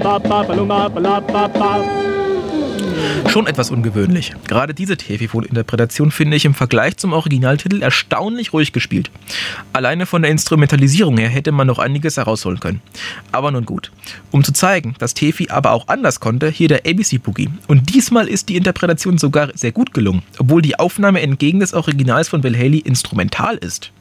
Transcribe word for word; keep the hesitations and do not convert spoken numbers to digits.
Schon etwas ungewöhnlich. Gerade diese Tefi-Interpretation finde ich im Vergleich zum Originaltitel erstaunlich ruhig gespielt. Alleine von der Instrumentalisierung her hätte man noch einiges herausholen können. Aber nun gut. Um zu zeigen, dass Tefi aber auch anders konnte, hier der A B C Boogie. Und diesmal ist die Interpretation sogar sehr gut gelungen, obwohl die Aufnahme entgegen des Originals von Bill Haley instrumental ist.